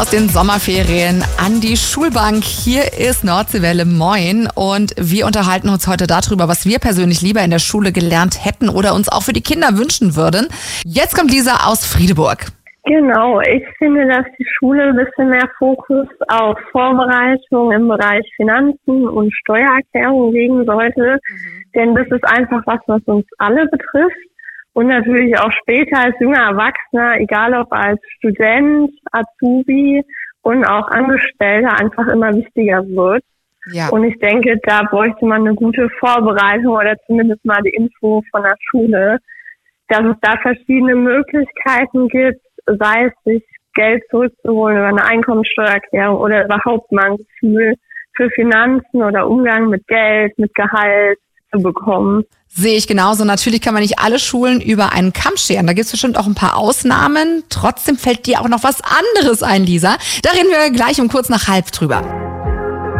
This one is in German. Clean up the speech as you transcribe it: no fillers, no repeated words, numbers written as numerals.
Aus den Sommerferien an die Schulbank. Hier ist Nordseewelle. Moin. Und wir unterhalten uns heute darüber, was wir persönlich lieber in der Schule gelernt hätten oder uns auch für die Kinder wünschen würden. Jetzt kommt Lisa aus Friedeburg. Genau, ich finde, dass die Schule ein bisschen mehr Fokus auf Vorbereitung im Bereich Finanzen und Steuererklärung legen sollte. Denn das ist einfach was uns alle betrifft. Und natürlich auch später als junger Erwachsener, egal ob als Student, Azubi und auch Angestellter, einfach immer wichtiger wird. Ja. Und ich denke, da bräuchte man eine gute Vorbereitung oder zumindest mal die Info von der Schule, dass es da verschiedene Möglichkeiten gibt, sei es sich Geld zurückzuholen über eine Einkommensteuererklärung oder überhaupt mal ein Gefühl für Finanzen oder Umgang mit Geld, mit Gehalt zu bekommen. Sehe ich genauso. Natürlich kann man nicht alle Schulen über einen Kamm scheren. Da gibt es bestimmt auch ein paar Ausnahmen. Trotzdem fällt dir auch noch was anderes ein, Lisa. Da reden wir gleich um kurz nach halb drüber.